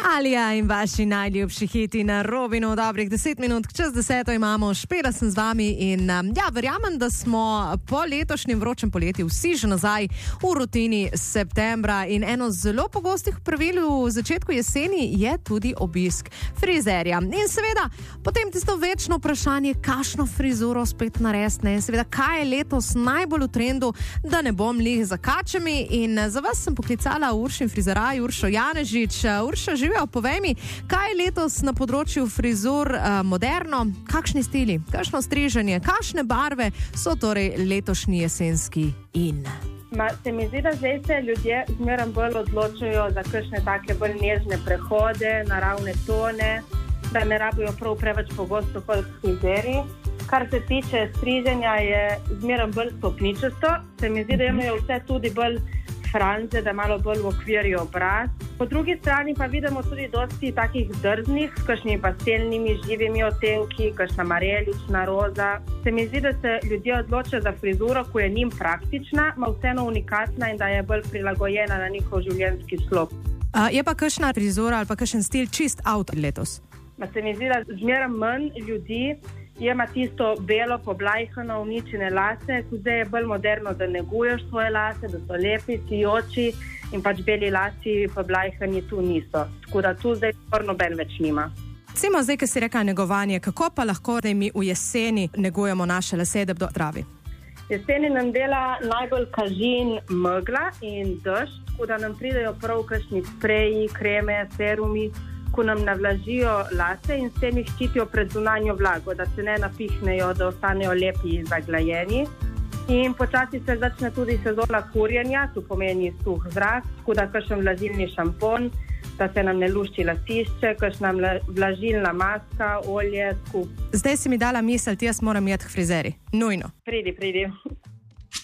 Alija in vaši najljubši hiti na Robinu. Dobrih 10 minut, čez 10 imamo, Špela sem z vami in verjamem, da smo po letošnjem vročem poletju vsi že nazaj v rutini septembra in eno zelo pogostih pravil v začetku jeseni je tudi obisk frizerja. In seveda, potem tisto večno vprašanje, kakšno frizuro spet narediti, seveda, kaj je letos najbolj v trendu, da ne bom lih za kačami in za vas sem poklicala Uršin frizeraj, Uršo Janežič. Urša, živijo, povej mi, kaj je letos na področju frizur moderno, kakšni stili, kakšno striženje, kakšne barve so torej letošnji jesenski in? Se mi zdi, da zdaj se ljudje zmeraj bolj odločajo za kakšne take bolj nežne prehode, naravne tone, da ne rabijo prav preveč pogosto hoditi k frizerju. Kar se tiče striženja, je zmeraj bolj stopničasto. Se mi zdi, da imajo vse tudi bolj franze, da malo bolj okvirjo obraz. Po drugi strani pa vidimo tudi dosti takih drznih, s kakšnimi pastelnimi, živimi odtenki, kakšna marelična, roza. Se mi zdi, da se ljudje odločajo za frizuro, ko je njim praktična, ma vseeno unikatna in da je bolj prilagojena na njihov življenjski slog. Je pa kakšna frizura ali pa kakšen stil čist out letos? Se mi zdi, da zmeraj manj ljudi ima tisto belo, poblajhano, uničene lase, zdaj je bolj moderno, da neguješ svoje lase, da so lepi, sijoči in pač beli lasi poblajhani tu niso. Tako da tu zdaj noben več nima. Recimo zdaj, ki si rekla negovanje, kako pa lahko da mi v jeseni negujemo naše lase, da bodo zdravi? Jeseni nam dela najbolj kažin megla in dež, tako da nam pridejo prav kakšni spreji, kreme, serumi, ko nam navlažijo lase in s tem jih ščitijo pred zunanjo vlago, da se ne napihnejo, da ostanejo lepi in zaglajeni. In počasi se začne tudi sezona kurjenja, to pomeni suh zrak, tako da kakšen vlažilni šampon, da se nam ne lušči lasišče, kakšna vlažilna maska, olje, skup. Zdaj si mi dala misel, jaz moram jeti k frizeri. Nujno. Pridi.